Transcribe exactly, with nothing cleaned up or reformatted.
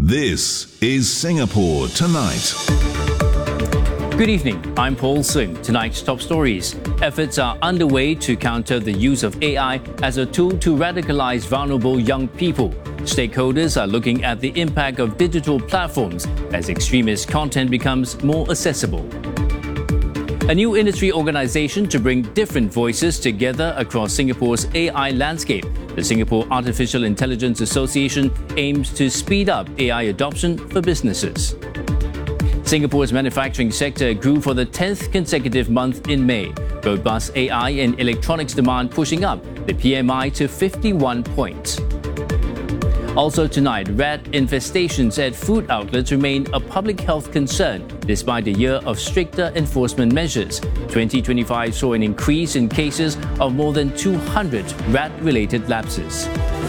This is Singapore Tonight. Good evening, I'm Paul Sing. Tonight's top stories. Efforts are underway to counter the use of A I as a tool to radicalize vulnerable young people. Stakeholders are looking at the impact of digital platforms as extremist content becomes more accessible. A new industry organization to bring different voices together across Singapore's A I landscape. The Singapore Artificial Intelligence Association aims to speed up A I adoption for businesses. Singapore's manufacturing sector grew for the tenth consecutive month in May. Robust A I and electronics demand pushing up the P M I to fifty-one points. Also tonight, rat infestations at food outlets remain a public health concern despite a year of stricter enforcement measures. twenty twenty-five saw an increase in cases of more than two hundred rat-related lapses.